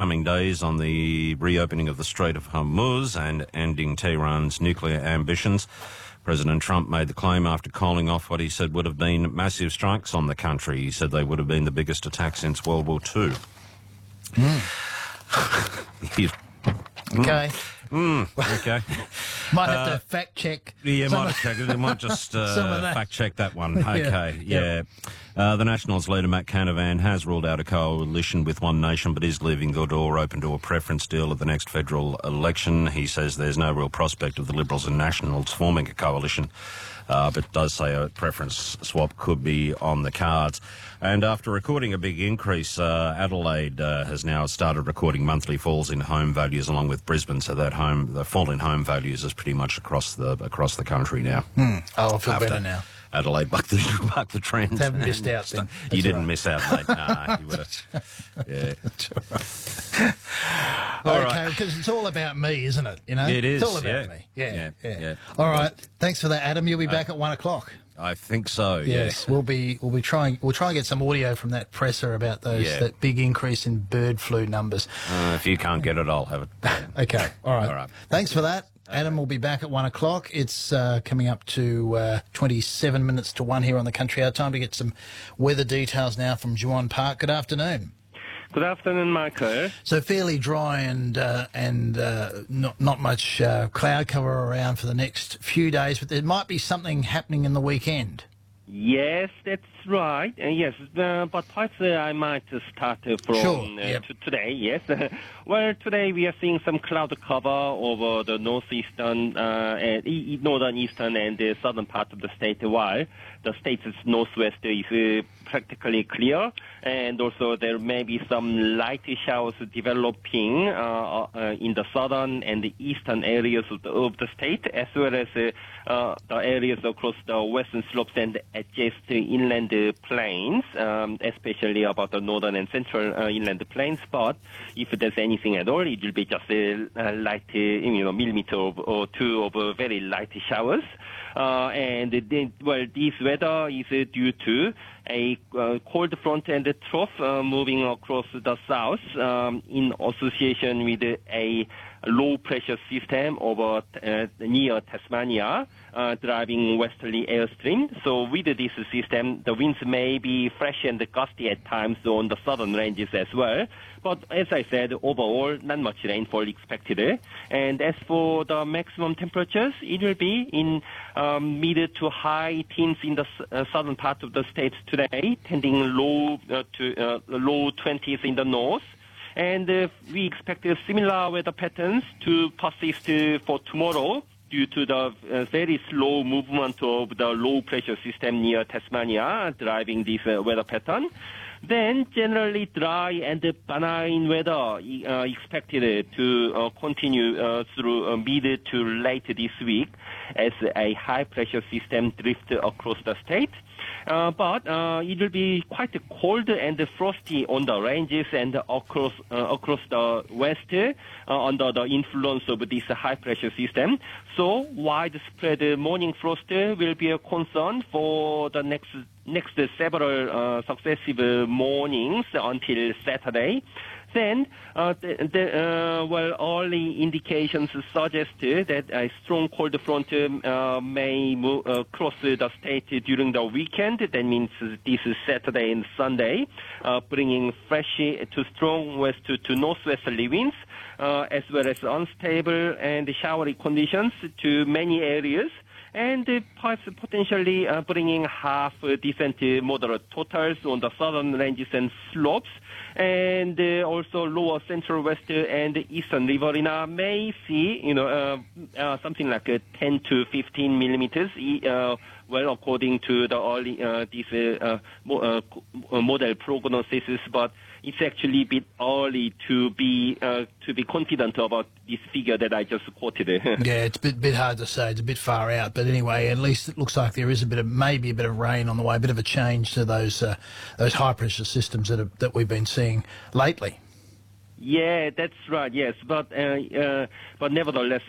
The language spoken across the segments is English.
coming days on the reopening of the Strait of Hormuz and ending Tehran's nuclear ambitions. President Trump made the claim after calling off what he said would have been massive strikes on the country. He said they would have been the biggest attack since World War II. Okay. Okay. Might have to fact check. Yeah, might just fact check that one. Okay, yeah. The Nationals leader Matt Canavan has ruled out a coalition with One Nation, but is leaving the door open to a preference deal at the next federal election. He says there's no real prospect of the Liberals and Nationals forming a coalition, but does say a preference swap could be on the cards. And after recording a big increase, Adelaide has now started recording monthly falls in home values along with Brisbane, so that the fall in home values is pretty much across the country now. Oh, I feel better now. Adelaide bucked the trend. Haven't missed out then. You didn't miss out, mate. Nah, you would have. Yeah. All right. Okay, because it's all about me, isn't it? You know, It is. It's all about me. Yeah. All right. Thanks for that, Adam. You'll be back at 1 o'clock. I think so. Yes, we'll try and get some audio from that presser about that big increase in bird flu numbers. If you can't get it, I'll have it. Okay. All right. All right. Thanks for that. Adam will be back at 1 o'clock. It's coming up to 27 minutes to 1 here on the Country Hour. Time to get some weather details now from Juan Park. Good afternoon. Good afternoon, Michael. So fairly dry and not much cloud cover around for the next few days, but there might be something happening in the weekend. Yes, that's right. Yes, but perhaps I might start from today. Yes. Well, today we are seeing some cloud cover over the northeastern, northern, eastern, and the southern part of the state, while the state's northwest is practically clear, and also there may be some light showers developing in the southern and the eastern areas of the state, as well as the areas across the western slopes and adjacent inland plains, especially about the northern and central inland plains. But if there's anything at all, it will be just a light, millimeter or two of very light showers. And this weather is due to a cold front and trough moving across the south in association with a low pressure system over near Tasmania, driving westerly airstream. So with this system, the winds may be fresh and gusty at times on the southern ranges as well. But as I said, overall, not much rainfall expected. And as for the maximum temperatures, it will be in mid to high teens in the southern part of the state today, tending low to low 20s in the north. And we expect similar weather patterns to persist for tomorrow due to the very slow movement of the low pressure system near Tasmania driving this weather pattern. Then generally dry and benign weather expected to continue through mid to late this week as a high pressure system drifts across the state. But it will be quite cold and frosty on the ranges and across the west under the influence of this high pressure system. So widespread morning frost will be a concern for the next several successive mornings until Saturday. Then, early indications suggest that a strong cold front may cross the state during the weekend. That means this is Saturday and Sunday, bringing fresh to strong west to northwesterly winds, as well as unstable and showery conditions to many areas. And perhaps potentially bringing half decent moderate totals on the southern ranges and slopes, and also lower central west and eastern riverina may see, something like 10 to 15 millimeters. According to the early model prognosis, but it's actually a bit early to be confident about this figure that I just quoted. Yeah, it's a bit hard to say. It's a bit far out, but anyway, at least it looks like there is maybe a bit of rain on the way, a bit of a change to those high pressure systems that we've been seeing lately. Yeah, that's right. Yes, but nevertheless,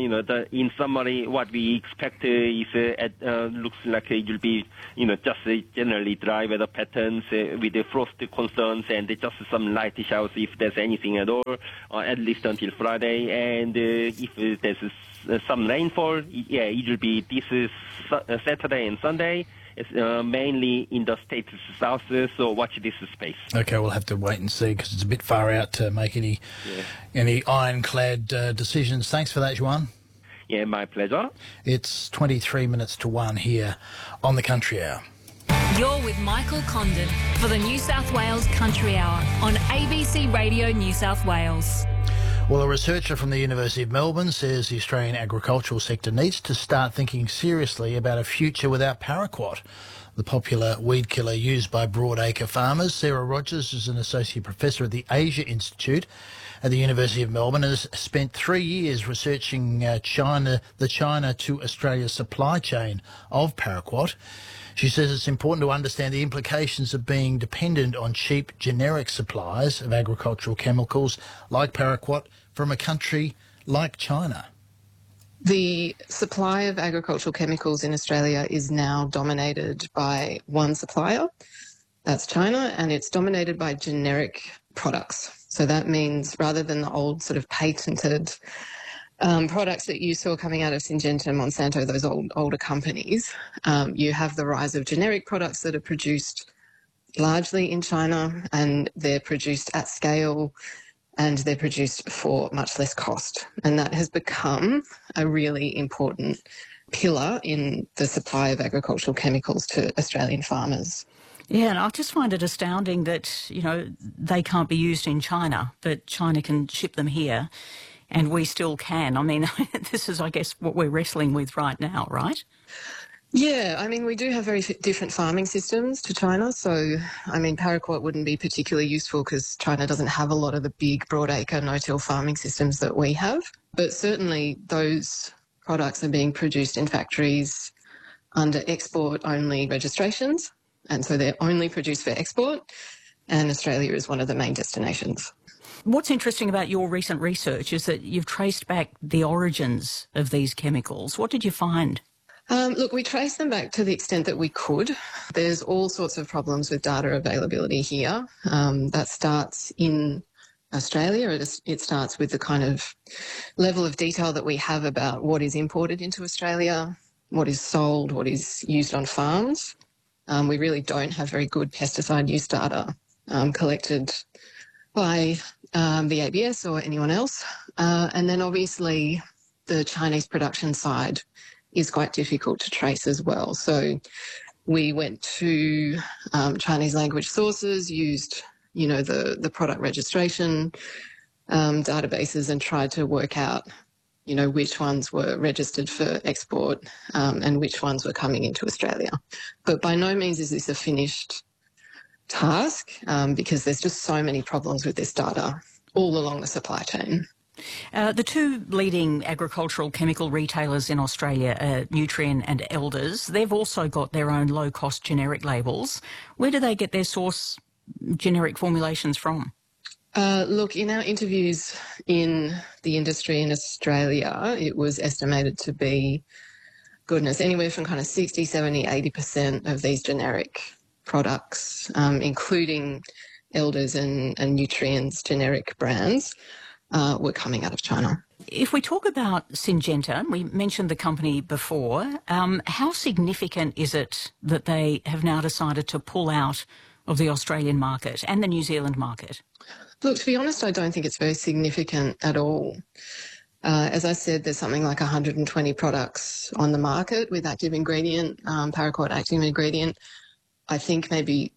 in summary, what we expect is looks like it will be, just generally dry weather patterns with the frost concerns and just some light showers if there's anything at all, at least until Friday. And if there's some rainfall, it will be this Saturday and Sunday. It's mainly in the state's south, so watch this space. Okay, we'll have to wait and see because it's a bit far out to make any ironclad decisions. Thanks for that, Juan. Yeah, my pleasure. It's 23 minutes to 1 here on the Country Hour. You're with Michael Condon for the New South Wales Country Hour on ABC Radio New South Wales. Well, a researcher from the University of Melbourne says the Australian agricultural sector needs to start thinking seriously about a future without paraquat, the popular weed killer used by broadacre farmers. Sarah Rogers is an associate professor at the Asia Institute at the University of Melbourne and has spent 3 years researching the China to Australia supply chain of paraquat. She says it's important to understand the implications of being dependent on cheap generic supplies of agricultural chemicals like paraquat from a country like China. The supply of agricultural chemicals in Australia is now dominated by one supplier, that's China, and it's dominated by generic products. So that means rather than the old sort of patented products that you saw coming out of Syngenta, Monsanto, those older companies, you have the rise of generic products that are produced largely in China, and they're produced at scale and they're produced for much less cost. And that has become a really important pillar in the supply of agricultural chemicals to Australian farmers. Yeah, and I just find it astounding that, they can't be used in China, but China can ship them here. And we still can. I mean, this is, I guess, what we're wrestling with right now, right? Yeah, I mean, we do have very different farming systems to China. So, I mean, paraquat wouldn't be particularly useful because China doesn't have a lot of the big broadacre no-till farming systems that we have. But certainly those products are being produced in factories under export-only registrations. And so they're only produced for export. And Australia is one of the main destinations. What's interesting about your recent research is that you've traced back the origins of these chemicals. What did you find? Look, we traced them back to the extent that we could. There's all sorts of problems with data availability here. That starts in Australia. It starts with the kind of level of detail that we have about what is imported into Australia, what is sold, what is used on farms. We really don't have very good pesticide use data collected by the ABS or anyone else. And then obviously the Chinese production side is quite difficult to trace as well. So we went to Chinese language sources, used, the product registration databases and tried to work out, which ones were registered for export and which ones were coming into Australia. But by no means is this a finished task because there's just so many problems with this data all along the supply chain. The two leading agricultural chemical retailers in Australia are Nutrien and Elders. They've also got their own low-cost generic labels. Where do they get their source generic formulations from? Look, in our interviews in the industry in Australia, it was estimated to be, anywhere from kind of 60, 70, 80% of these generic products, including Elders and Nutrien's generic brands, were coming out of China. If we talk about Syngenta, we mentioned the company before, how significant is it that they have now decided to pull out of the Australian market and the New Zealand market? Look, to be honest, I don't think it's very significant at all. As I said, there's something like 120 products on the market with active ingredient, paraquat active ingredient. I think maybe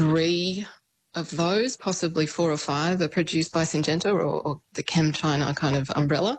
3 of those, possibly 4 or 5, are produced by Syngenta or the ChemChina kind of umbrella.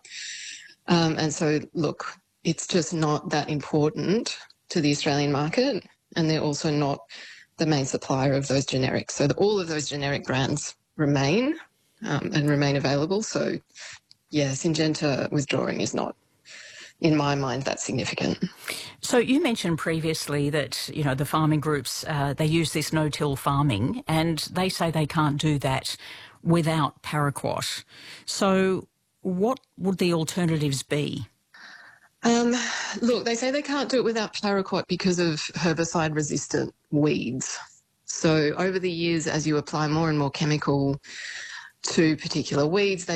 And so, look, it's just not that important to the Australian market, and they're also not the main supplier of those generics. So all of those generic brands remain and remain available. So, yeah, Syngenta withdrawing is not, in my mind, that significant. So you mentioned previously that, the farming groups, they use this no-till farming, and they say they can't do that without paraquat. So what would the alternatives be? Look, they say they can't do it without paraquat because of herbicide-resistant weeds. So over the years, as you apply more and more chemical to particular weeds, they